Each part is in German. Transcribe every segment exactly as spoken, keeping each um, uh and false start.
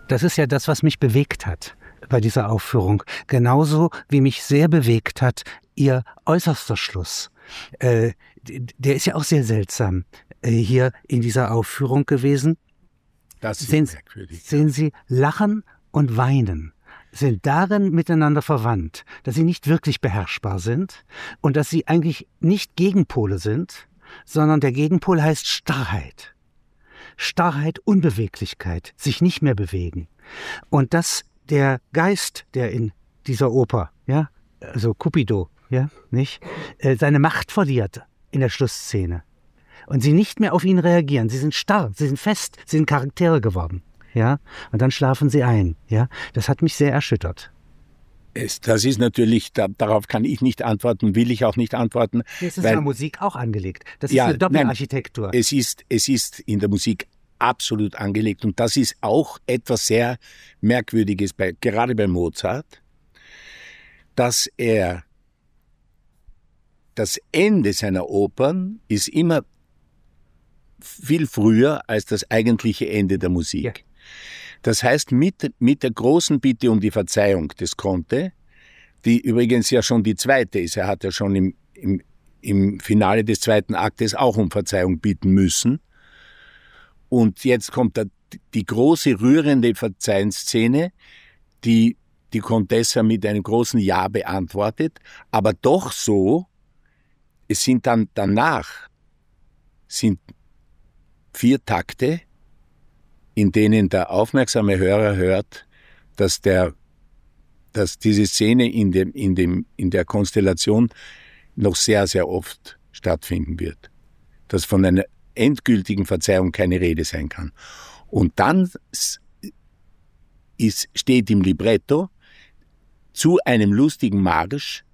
das ist ja das, was mich bewegt hat bei dieser Aufführung. Genauso wie mich sehr bewegt hat Ihr äußerster Schluss. Äh, der ist ja auch sehr seltsam äh, hier in dieser Aufführung gewesen. Das ist sehen, merkwürdig. Sehen Sie, Lachen und Weinen sind darin miteinander verwandt, dass sie nicht wirklich beherrschbar sind und dass sie eigentlich nicht Gegenpole sind, sondern der Gegenpol heißt Starrheit. Starrheit, Unbeweglichkeit, sich nicht mehr bewegen. Und dass der Geist, der in dieser Oper, ja, also Cupido, ja, nicht, äh, seine Macht verliert in der Schlussszene. Und sie nicht mehr auf ihn reagieren. Sie sind starr, sie sind fest, sie sind Charaktere geworden. Ja, und dann schlafen sie ein. Ja, das hat mich sehr erschüttert. Es, das ist natürlich, da, darauf kann ich nicht antworten, will ich auch nicht antworten. Es ist weil, in der Musik auch angelegt. Das ist ja, eine Doppelarchitektur. Nein, es ist, es ist in der Musik absolut angelegt und das ist auch etwas sehr Merkwürdiges, bei, gerade bei Mozart, dass er das Ende seiner Opern ist immer viel früher als das eigentliche Ende der Musik. Ja. Das heißt, mit, mit der großen Bitte um die Verzeihung des Conte, die übrigens ja schon die zweite ist, er hat ja schon im, im, im Finale des zweiten Aktes auch um Verzeihung bitten müssen. Und jetzt kommt da die große, rührende Verzeihungsszene, die die Contessa mit einem großen Ja beantwortet, aber doch so, es sind dann danach, sind vier Takte, in denen der aufmerksame Hörer hört, dass der, dass diese Szene in dem, in dem, in der Konstellation noch sehr, sehr oft stattfinden wird. Dass von einer endgültigen Verzeihung keine Rede sein kann. Und dann ist, steht im Libretto zu einem lustigen Marsch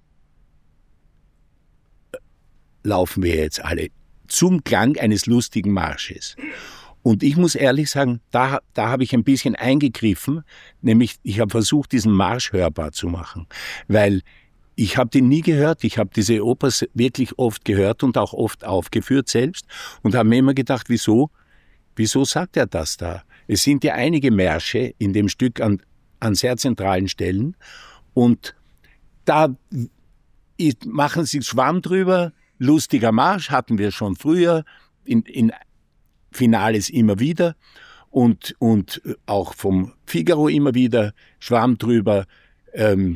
laufen wir jetzt alle zum Klang eines lustigen Marsches. Und ich muss ehrlich sagen, da, da habe ich ein bisschen eingegriffen, nämlich ich habe versucht, diesen Marsch hörbar zu machen, weil ich habe den nie gehört, ich habe diese Oper wirklich oft gehört und auch oft aufgeführt selbst und habe mir immer gedacht, wieso, wieso sagt er das da? Es sind ja einige Märsche in dem Stück an, an sehr zentralen Stellen und da machen sie Schwamm drüber, lustiger Marsch hatten wir schon früher, in, in Finales immer wieder und, und auch vom Figaro immer wieder, Schwamm drüber. Ähm,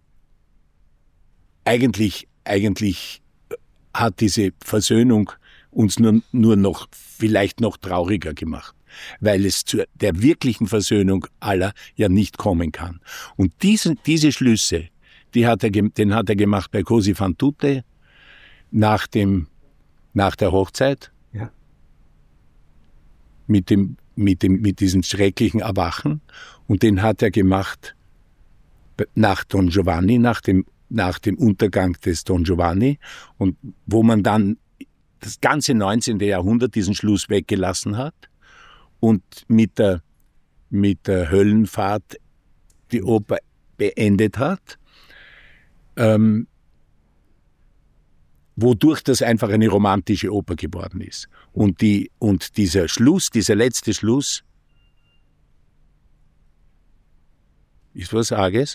eigentlich, eigentlich hat diese Versöhnung uns nur, nur noch, vielleicht noch trauriger gemacht, weil es zu der wirklichen Versöhnung aller ja nicht kommen kann. Und diese, diese Schlüsse, die hat er, den hat er gemacht bei Così fan tutte, nach dem, nach der Hochzeit. Ja. Mit dem, mit dem, mit diesem schrecklichen Erwachen. Und den hat er gemacht nach Don Giovanni, nach dem, nach dem Untergang des Don Giovanni. Und wo man dann das ganze neunzehnte Jahrhundert diesen Schluss weggelassen hat und mit der, mit der Höllenfahrt die Oper beendet hat. Ähm, wodurch das einfach eine romantische Oper geworden ist. Und, die, und dieser Schluss, dieser letzte Schluss, ist was Arges?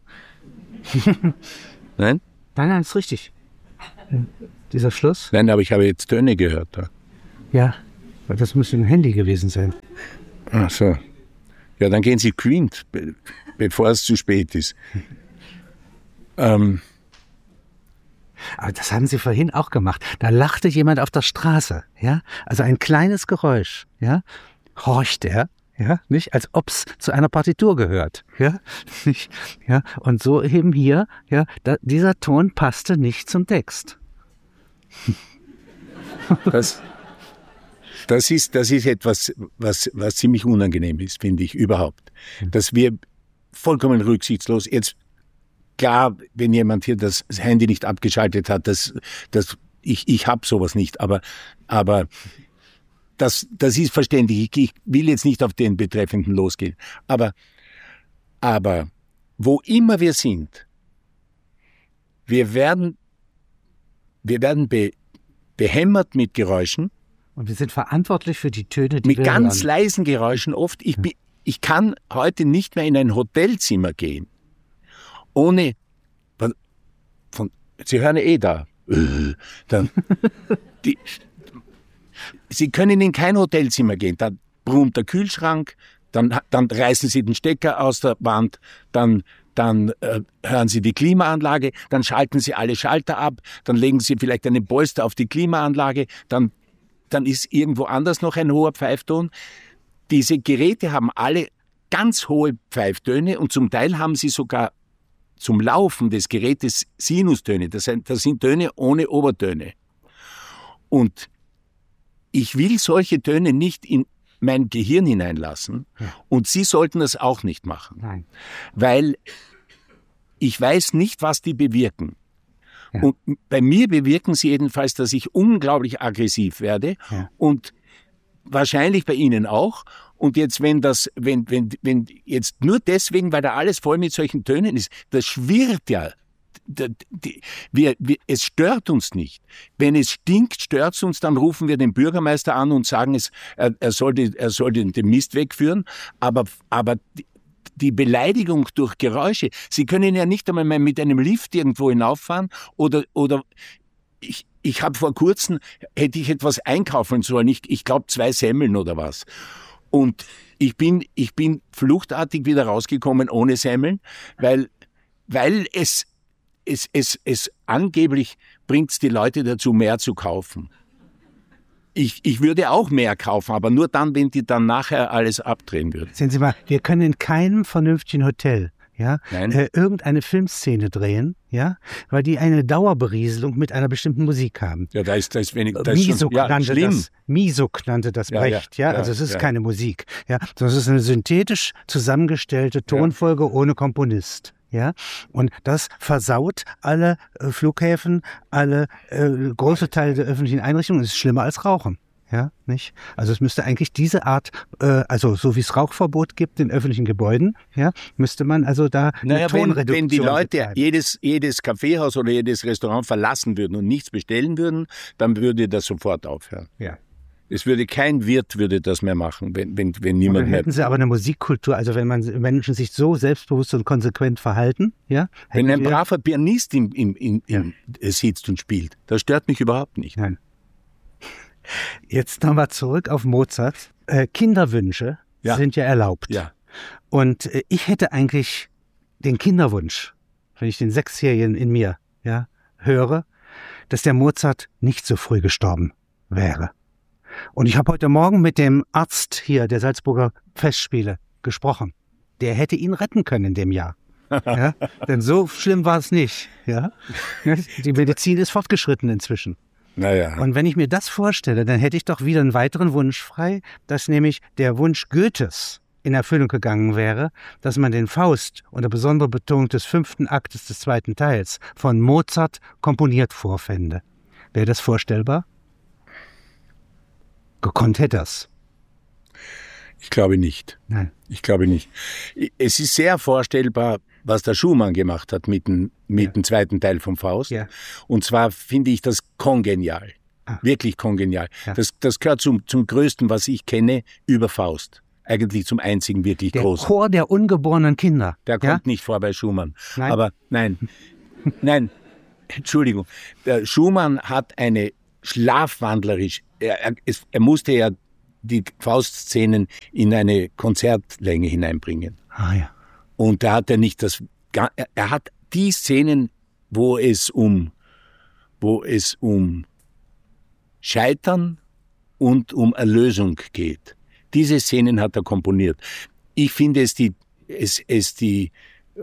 Nein? Nein, nein, ist richtig. Dieser Schluss? Nein, aber ich habe jetzt Töne gehört da. Ja, das müsste ein Handy gewesen sein. Ach so. Ja, dann gehen Sie geschwind, be- bevor es zu spät ist. Ähm... Aber das haben Sie vorhin auch gemacht. Da lachte jemand auf der Straße, ja? Also ein kleines Geräusch, ja? Horcht er, ja? Nicht? Als ob's zu einer Partitur gehört, ja? Nicht? Ja? Und so eben hier, ja? Da, dieser Ton passte nicht zum Text. Das, das ist, das ist etwas, was, was ziemlich unangenehm ist, finde ich, überhaupt. Dass wir vollkommen rücksichtslos jetzt. Klar, wenn jemand hier das Handy nicht abgeschaltet hat, das, das, ich, ich habe sowas nicht, aber, aber das, das ist verständlich. Ich, ich will jetzt nicht auf den Betreffenden losgehen. Aber, aber wo immer wir sind, wir werden, wir werden be, behämmert mit Geräuschen. Und wir sind verantwortlich für die Töne, die mit wir ganz hören. leisen Geräuschen oft. Ich bin ich kann heute nicht mehr in ein Hotelzimmer gehen, ohne, von, Sie hören ja eh da, dann, die, Sie können in kein Hotelzimmer gehen, da brummt der Kühlschrank, dann, dann reißen Sie den Stecker aus der Wand, dann, dann äh, hören Sie die Klimaanlage, dann schalten Sie alle Schalter ab, dann legen Sie vielleicht einen Polster auf die Klimaanlage, dann, dann ist irgendwo anders noch ein hoher Pfeifton. Diese Geräte haben alle ganz hohe Pfeiftöne und zum Teil haben sie sogar zum Laufen des Gerätes Sinustöne. Das sind, das sind Töne ohne Obertöne. Und ich will solche Töne nicht in mein Gehirn hineinlassen ja. und Sie sollten das auch nicht machen. Nein. Weil ich weiß nicht, was die bewirken. Ja. Und bei mir bewirken sie jedenfalls, dass ich unglaublich aggressiv werde ja. und wahrscheinlich bei Ihnen auch. Und jetzt, wenn das, wenn, wenn, wenn jetzt nur deswegen, weil da alles voll mit solchen Tönen ist, das schwirrt ja. Die, die, wir, wir, es stört uns nicht. Wenn es stinkt, stört es uns, dann rufen wir den Bürgermeister an und sagen, es, er, er soll, die, er soll den, den Mist wegführen. Aber, aber die, die Beleidigung durch Geräusche, Sie können ja nicht einmal mit einem Lift irgendwo hinauffahren oder, oder ich, ich habe vor kurzem, hätte ich etwas einkaufen sollen, ich, ich glaube zwei Semmeln oder was. Und ich bin, ich bin fluchtartig wieder rausgekommen ohne Semmeln, weil, weil es, es, es, es angeblich bringt es die Leute dazu, mehr zu kaufen. Ich, ich würde auch mehr kaufen, aber nur dann, wenn die dann nachher alles abdrehen würden. Sehen Sie mal, wir können in keinem vernünftigen Hotel ja, äh, irgendeine Filmszene drehen, ja, weil die eine Dauerberieselung mit einer bestimmten Musik haben. Ja, da ist, da ist wenig, da ist Misok schon, ja, nannte schlimm. das, Misok nannte das ja, Brecht, ja, ja, also es ist ja. keine Musik, ja, sondern es ist eine synthetisch zusammengestellte Tonfolge ja. ohne Komponist. Ja, und das versaut alle äh, Flughäfen, alle äh, große Teile der öffentlichen Einrichtungen. Es ist schlimmer als Rauchen. Ja, nicht? Also es müsste eigentlich diese Art, äh, also so wie es Rauchverbot gibt in öffentlichen Gebäuden, ja, müsste man also da eine naja, Tonreduktion wenn, wenn die Leute betreiben. jedes, jedes Kaffeehaus oder jedes Restaurant verlassen würden und nichts bestellen würden, dann würde das sofort aufhören. Ja. Es würde kein Wirt würde das mehr machen, wenn, wenn, wenn niemand und dann hätten mehr... Sie aber eine Musikkultur, also wenn man Menschen sich so selbstbewusst und konsequent verhalten, ja. Wenn ein wir, braver Pianist im, im, im, ja. im, sitzt und spielt, das stört mich überhaupt nicht. Nein. Jetzt nochmal zurück auf Mozart. Äh, Kinderwünsche ja. sind ja erlaubt. Ja. Und äh, ich hätte eigentlich den Kinderwunsch, wenn ich den Sechsjährigen in mir ja, höre, dass der Mozart nicht so früh gestorben wäre. Und ich habe heute Morgen mit dem Arzt hier der Salzburger Festspiele gesprochen. Der hätte ihn retten können in dem Jahr. Ja? Denn so schlimm war es nicht. Ja? Die Medizin ist fortgeschritten inzwischen. Naja. Und wenn ich mir das vorstelle, dann hätte ich doch wieder einen weiteren Wunsch frei, dass nämlich der Wunsch Goethes in Erfüllung gegangen wäre, dass man den Faust unter besonderer Betonung des fünften Aktes des zweiten Teils von Mozart komponiert vorfände. Wäre das vorstellbar? Gekonnt hätte er's. Ich glaube nicht. Nein. Ich glaube nicht. Es ist sehr vorstellbar, was der Schumann gemacht hat mit dem, mit ja. dem zweiten Teil vom Faust. Ja. Und zwar finde ich das kongenial. Ah. Wirklich kongenial. Ja. Das, das gehört zum, zum Größten, was ich kenne, über Faust. Eigentlich zum einzigen wirklich der großen. Der Chor der ungeborenen Kinder. Der ja? kommt nicht vor bei Schumann. Nein. Aber nein, nein, Entschuldigung. Der Schumann hat eine schlafwandlerisch, er, er, er musste ja die Faustszenen in eine Konzertlänge hineinbringen. Ah ja. Und da hat er nicht das, er hat die Szenen, wo es um, wo es um Scheitern und um Erlösung geht. Diese Szenen hat er komponiert. Ich finde es die, es, es die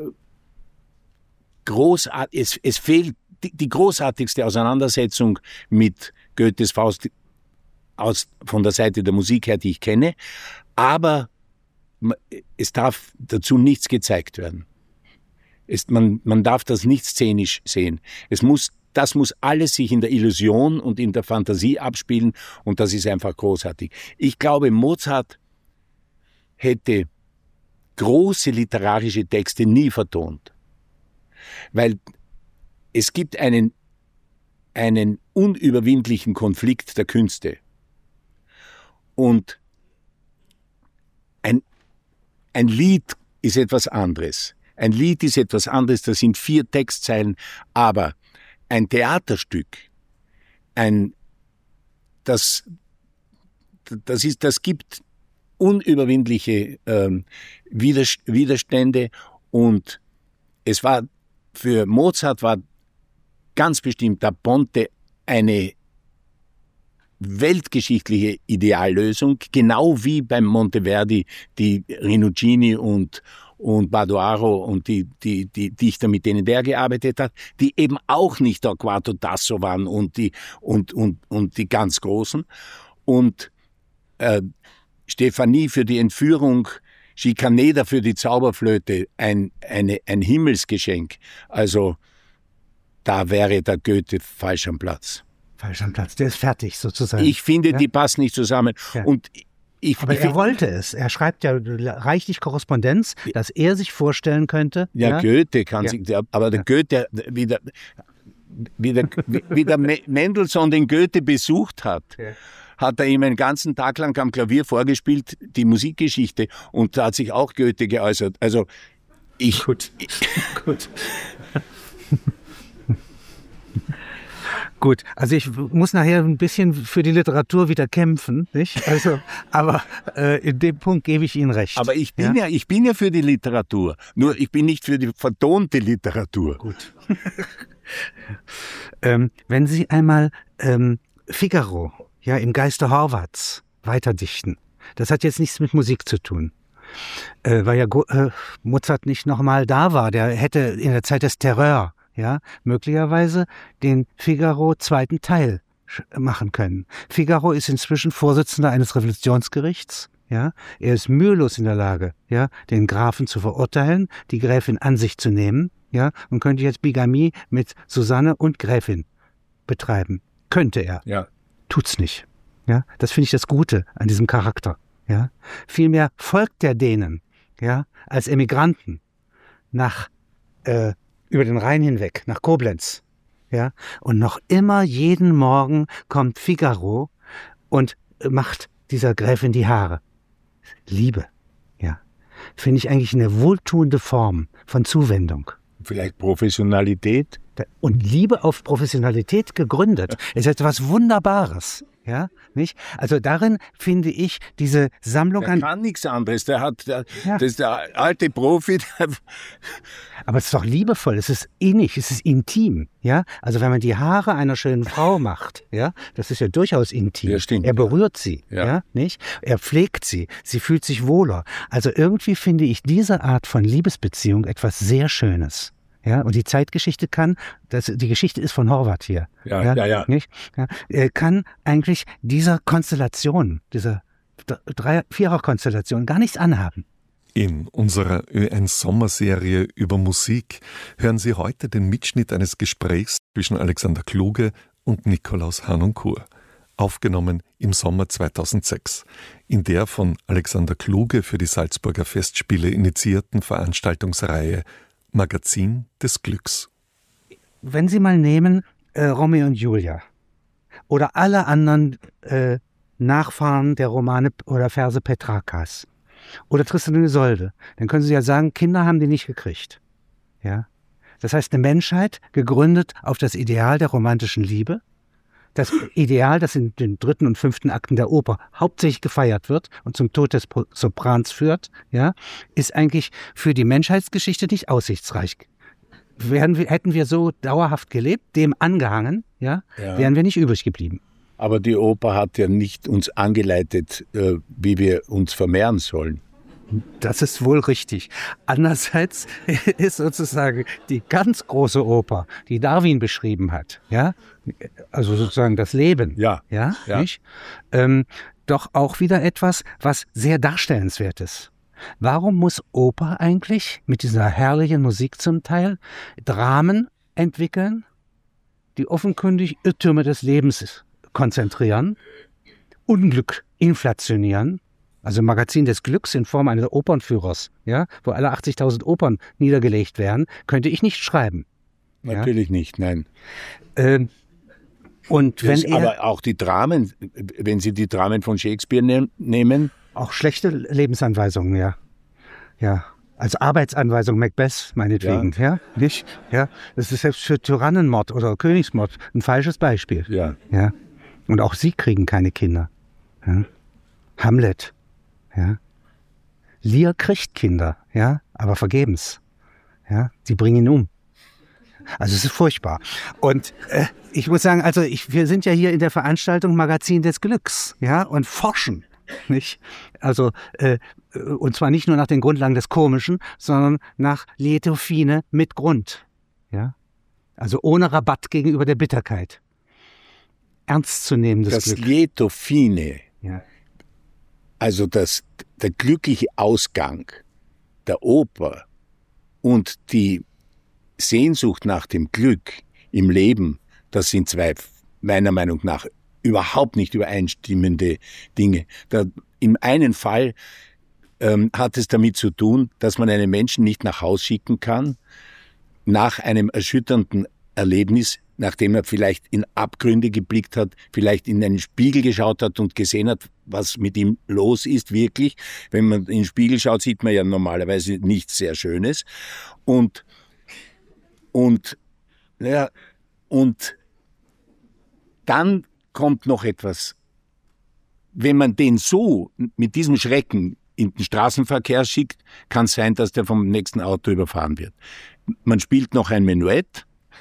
großart, es, es fehlt die, die großartigste Auseinandersetzung mit Goethes Faust aus, von der Seite der Musik her, die ich kenne, aber es darf dazu nichts gezeigt werden. Es, man, man darf das nicht szenisch sehen. Es muss, das muss alles sich in der Illusion und in der Fantasie abspielen und das ist einfach großartig. Ich glaube, Mozart hätte große literarische Texte nie vertont, weil es gibt einen, einen unüberwindlichen Konflikt der Künste und ein ein Lied ist etwas anderes. Ein Lied ist etwas anderes, da sind vier Textzeilen, aber ein Theaterstück, ein, das, das ist, das gibt unüberwindliche ähm, Widerstände, und es war, für Mozart war ganz bestimmt Da Ponte eine weltgeschichtliche Ideallösung, genau wie beim Monteverdi die Rinuccini und und Badoaro und die, die, die Dichter, mit denen der gearbeitet hat, die eben auch nicht Torquato Tasso waren und die, und, und, und die ganz Großen. Und äh, Stefanie für die Entführung, Schikaneder für die Zauberflöte, ein, eine, ein Himmelsgeschenk. Also da wäre der Goethe falsch am Platz. Falsch am Platz, der ist fertig sozusagen. Ich finde, ja? die passen nicht zusammen. Ja. Und Ich, aber ich, er wollte es. Er schreibt ja reichlich Korrespondenz, dass er sich vorstellen könnte. Ja, ja? Goethe kann ja. sich, aber der ja. Goethe, wie der, wie der, wie der Mendelssohn den Goethe besucht hat, ja. hat er ihm einen ganzen Tag lang am Klavier vorgespielt, die Musikgeschichte, und da hat sich auch Goethe geäußert. Also ich... Gut, gut. Gut, also ich muss nachher ein bisschen für die Literatur wieder kämpfen, nicht? Also, aber äh, in dem Punkt gebe ich Ihnen recht. Aber ich bin ja? ja, ich bin ja für die Literatur. Nur ich bin nicht für die vertonte Literatur. Gut. ähm, wenn Sie einmal ähm, Figaro, ja, im Geiste Horvaths weiterdichten, das hat jetzt nichts mit Musik zu tun. Äh, weil ja äh, Mozart nicht nochmal da war, der hätte in der Zeit des Terror ja, möglicherweise den Figaro zweiten Teil machen können. Figaro ist inzwischen Vorsitzender eines Revolutionsgerichts, ja. Er ist mühelos in der Lage, ja, den Grafen zu verurteilen, die Gräfin an sich zu nehmen, ja, und könnte jetzt Bigamie mit Susanne und Gräfin betreiben. Könnte er. Ja. Tut's nicht. Ja. Das finde ich das Gute an diesem Charakter, ja. Vielmehr folgt er denen, ja, als Emigranten nach, äh, über den Rhein hinweg, nach Koblenz. Ja? Und noch immer jeden Morgen kommt Figaro und macht dieser Gräfin die Haare. Liebe. Ja. Finde ich eigentlich eine wohltuende Form von Zuwendung. Vielleicht Professionalität? Und Liebe auf Professionalität gegründet. Es ist etwas Wunderbares. Ja, nicht? Also darin finde ich diese Sammlung der an... Der kann nichts anderes. Der hat, der, ja. Das ist der alte Profi. Der Aber es ist doch liebevoll. Es ist innig. Es ist intim. Ja, also wenn man die Haare einer schönen Frau macht, ja, das ist ja durchaus intim. Ja, stimmt. Er berührt sie, ja. ja, nicht? Er pflegt sie. Sie fühlt sich wohler. Also irgendwie finde ich diese Art von Liebesbeziehung etwas sehr Schönes. Ja, und die Zeitgeschichte kann, das, die Geschichte ist von Horvath hier. Ja, ja, ja. ja. Nicht? Ja, kann eigentlich dieser Konstellation, dieser Drei-, Vierer-Konstellation gar nichts anhaben. In unserer Ö eins Sommerserie über Musik hören Sie heute den Mitschnitt eines Gesprächs zwischen Alexander Kluge und Nikolaus Harnoncourt, aufgenommen im Sommer zweitausendsechs, in der von Alexander Kluge für die Salzburger Festspiele initiierten Veranstaltungsreihe Magazin des Glücks. Wenn Sie mal nehmen äh, Romeo und Julia oder alle anderen äh, Nachfahren der Romane oder Verse Petrarkas oder Tristan und Isolde, dann können Sie ja sagen, Kinder haben die nicht gekriegt. Ja? Das heißt, eine Menschheit gegründet auf das Ideal der romantischen Liebe, das Ideal, das in den dritten und fünften Akten der Oper hauptsächlich gefeiert wird und zum Tod des Soprans führt, ja, ist eigentlich für die Menschheitsgeschichte nicht aussichtsreich. Wären wir, hätten wir so dauerhaft gelebt, dem angehangen, ja, ja, wären wir nicht übrig geblieben. Aber die Oper hat ja nicht uns angeleitet, äh, wie wir uns vermehren sollen. Das ist wohl richtig. Andererseits ist sozusagen die ganz große Oper, die Darwin beschrieben hat, ja, also sozusagen das Leben, ja, ja, ja. Nicht? Ähm, doch auch wieder etwas, was sehr darstellenswert ist. Warum muss Oper eigentlich mit dieser herrlichen Musik zum Teil Dramen entwickeln, die offenkundig Irrtümer des Lebens konzentrieren, Unglück inflationieren? Also Magazin des Glücks in Form eines Opernführers, ja, wo alle achtzigtausend Opern niedergelegt werden, könnte ich nicht schreiben. Natürlich ja? nicht, nein. Ähm, und wenn das, er, aber auch die Dramen, wenn Sie die Dramen von Shakespeare ne- nehmen. Auch schlechte Lebensanweisungen, ja. Ja, als Arbeitsanweisung Macbeth, meinetwegen, ja. ja, nicht? Ja, das ist selbst für Tyrannenmord oder Königsmord ein falsches Beispiel. Ja. Ja. Und auch sie kriegen keine Kinder. Ja. Hamlet, ja. Lear kriegt Kinder, ja, aber vergebens. Ja, sie bringen ihn um. Also es ist furchtbar. Und äh, ich muss sagen, also ich, wir sind ja hier in der Veranstaltung Magazin des Glücks, ja, und forschen, nicht? Also äh, und zwar nicht nur nach den Grundlagen des Komischen, sondern nach Lieto fine mit Grund, ja. Also ohne Rabatt gegenüber der Bitterkeit. Ernstzunehmendes das Glück. Das Lieto fine, ja. Also das, der glückliche Ausgang der Oper und die Sehnsucht nach dem Glück im Leben, das sind zwei meiner Meinung nach überhaupt nicht übereinstimmende Dinge. Da, im einen Fall ähm, hat es damit zu tun, dass man einen Menschen nicht nach Haus schicken kann, nach einem erschütternden Erlebnis, nachdem er vielleicht in Abgründe geblickt hat, vielleicht in einen Spiegel geschaut hat und gesehen hat, was mit ihm los ist wirklich. Wenn man in den Spiegel schaut, sieht man ja normalerweise nichts sehr Schönes. Und Und, ja, und dann kommt noch etwas. Wenn man den so mit diesem Schrecken in den Straßenverkehr schickt, kann es sein, dass der vom nächsten Auto überfahren wird. Man spielt noch ein Menuett.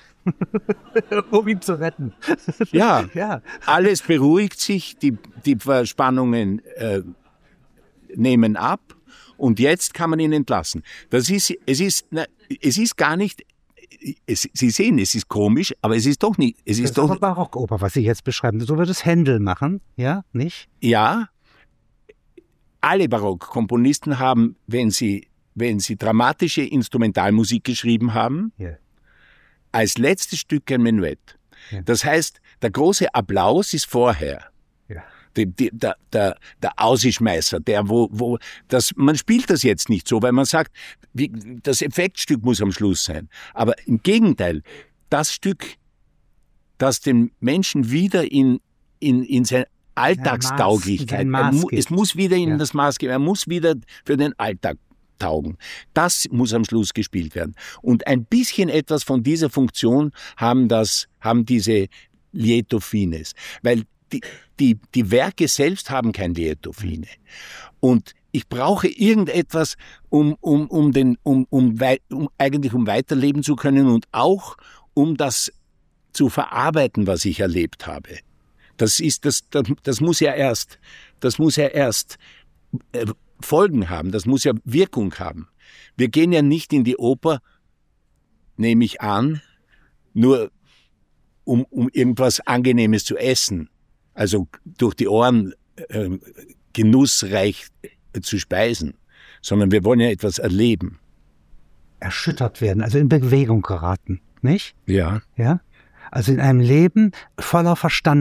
Um ihn zu retten. Ja, ja, alles beruhigt sich, die, die Verspannungen äh, nehmen ab und jetzt kann man ihn entlassen. Das ist, es ist, na, es ist gar nicht... Es, Sie sehen, es ist komisch, aber es ist doch nicht. Es ist das ist doch doch Barockoper, was Sie jetzt beschreiben. So wird es Händel machen, ja, nicht? Ja, alle Barockkomponisten haben, wenn sie, wenn sie dramatische Instrumentalmusik geschrieben haben, yeah. als letztes Stück ein Menuett. Yeah. Das heißt, der große Applaus ist vorher. Yeah. Die, die, der, der, der Ausischmeißer, der, wo, wo, das, man spielt das jetzt nicht so, weil man sagt, wie, das Effektstück muss am Schluss sein. Aber im Gegenteil, das Stück, das den Menschen wieder in, in, in seine Alltagstauglichkeit, Maß, er mu, es muss wieder in ja. das Maß geben, er muss wieder für den Alltag taugen. Das muss am Schluss gespielt werden. Und ein bisschen etwas von dieser Funktion haben das, haben diese Lieto fines. Weil Die, die, die Werke selbst haben kein Lieto fine. Und ich brauche irgendetwas, um, um, um, den, um, um, um eigentlich um weiterleben zu können und auch um das zu verarbeiten, was ich erlebt habe. Das ist, das, das, das muss ja erst, das muss ja erst äh, Folgen haben, das muss ja Wirkung haben. Wir gehen ja nicht in die Oper, nehme ich an, nur um, um irgendwas Angenehmes zu essen. Also durch die Ohren äh, genussreich äh, zu speisen, sondern wir wollen ja etwas erleben. Erschüttert werden, also in Bewegung geraten, nicht? Ja. Ja. Also in einem Leben voller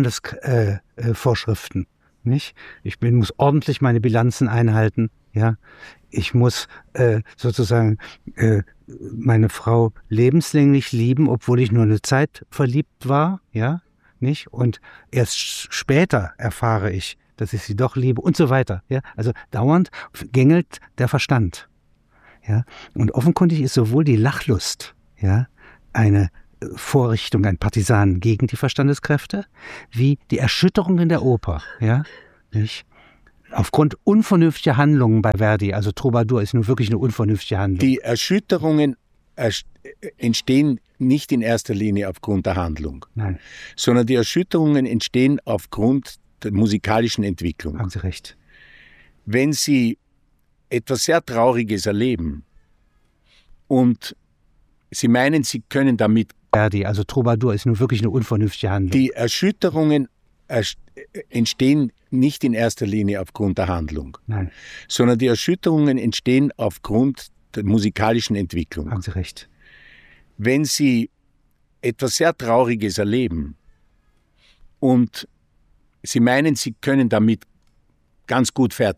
Verstandesvorschriften, äh, äh, nicht? Ich bin, muss ordentlich meine Bilanzen einhalten, ja. Ich muss äh, sozusagen äh, meine Frau lebenslänglich lieben, obwohl ich nur eine Zeit verliebt war, ja. Nicht? Und erst später erfahre ich, dass ich sie doch liebe und so weiter. Ja? Also dauernd gängelt der Verstand. Ja? Und offenkundig ist sowohl die Lachlust, ja, eine Vorrichtung, ein Partisan gegen die Verstandeskräfte, wie die Erschütterung in der Oper. Ja? Nicht? Aufgrund unvernünftiger Handlungen bei Verdi, also Troubadour ist nun wirklich eine unvernünftige Handlung. Die Erschütterungen entstehen nicht in erster Linie aufgrund der Handlung, Nein. sondern die Erschütterungen entstehen aufgrund der musikalischen Entwicklung. Haben Sie recht. Wenn Sie etwas sehr Trauriges erleben und Sie meinen, Sie können damit... Verdi, also Troubadour ist nun wirklich eine unvernünftige Handlung. Die Erschütterungen entstehen nicht in erster Linie aufgrund der Handlung, Nein. sondern die Erschütterungen entstehen aufgrund der musikalischen Entwicklung. Haben Sie recht. Wenn Sie etwas sehr Trauriges erleben und Sie meinen, Sie können damit ganz gut fertig